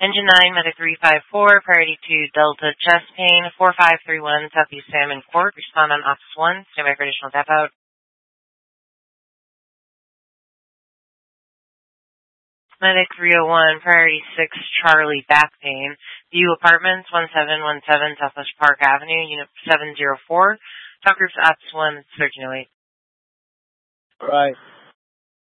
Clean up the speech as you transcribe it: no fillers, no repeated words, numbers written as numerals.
Engine 9, Medic 354, priority to Delta chest pain, 4531 Southeast Salmon Court. Respond on Office 1. Stand by for additional tap out. Medic 301, priority 6 Charlie back pain. View Apartments, 1717 Southwest Park Avenue, Unit 704. Talk groups Ops 1, Surgeon 08. Right.